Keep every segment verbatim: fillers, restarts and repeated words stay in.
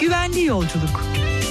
Güvenli yolculuk.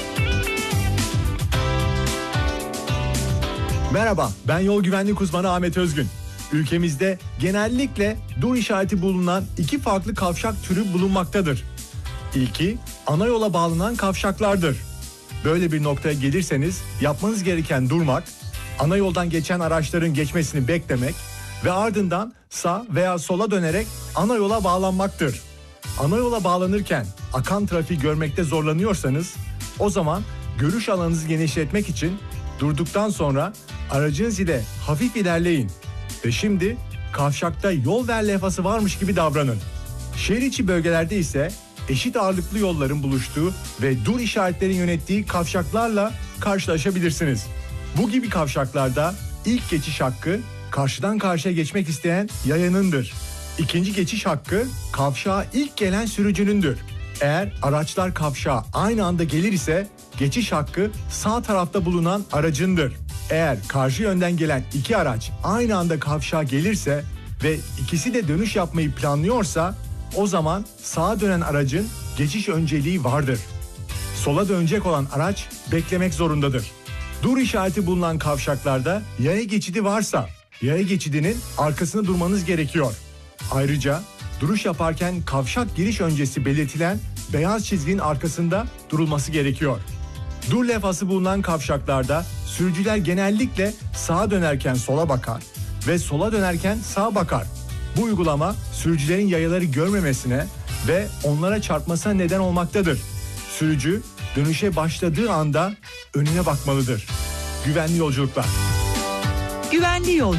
Merhaba, ben yol güvenlik uzmanı Ahmet Özgün. Ülkemizde genellikle dur işareti bulunan iki farklı kavşak türü bulunmaktadır. İlki, ana yola bağlanan kavşaklardır. Böyle bir noktaya gelirseniz yapmanız gereken durmak, ana yoldan geçen araçların geçmesini beklemek ve ardından sağ veya sola dönerek ana yola bağlanmaktır. Ana yola bağlanırken akan trafiği görmekte zorlanıyorsanız, o zaman görüş alanınızı genişletmek için durduktan sonra aracınız ile hafif ilerleyin ve şimdi kavşakta yol ver levhası varmış gibi davranın. Şehir içi bölgelerde ise eşit ağırlıklı yolların buluştuğu ve dur işaretlerin yönettiği kavşaklarla karşılaşabilirsiniz. Bu gibi kavşaklarda ilk geçiş hakkı karşıdan karşıya geçmek isteyen yayanındır. İkinci geçiş hakkı kavşağa ilk gelen sürücünündür. Eğer araçlar kavşağa aynı anda gelir ise geçiş hakkı sağ tarafta bulunan aracındır. Eğer karşı yönden gelen iki araç aynı anda kavşağa gelirse ve ikisi de dönüş yapmayı planlıyorsa, o zaman sağa dönen aracın geçiş önceliği vardır. Sola dönecek olan araç beklemek zorundadır. Dur işareti bulunan kavşaklarda yaya geçidi varsa yaya geçidinin arkasında durmanız gerekiyor. Ayrıca duruş yaparken kavşak giriş öncesi belirtilen beyaz çizginin arkasında durulması gerekiyor. Dur levhası bulunan kavşaklarda sürücüler genellikle sağa dönerken sola bakar ve sola dönerken sağa bakar. Bu uygulama sürücülerin yayaları görmemesine ve onlara çarpmasına neden olmaktadır. Sürücü dönüşe başladığı anda önüne bakmalıdır. Güvenli yolculuklar. Güvenli yolculuk.